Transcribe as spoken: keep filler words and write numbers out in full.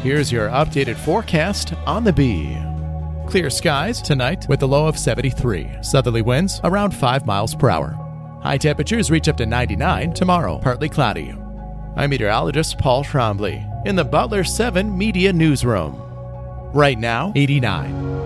Here's your updated forecast on the Bee. Clear skies tonight with a low of seventy-three. Southerly winds around five miles per hour. High temperatures reach up to ninety-nine tomorrow, partly cloudy. I'm meteorologist Paul Trombley in the Butler seven Media Newsroom. Right now, eighty-nine.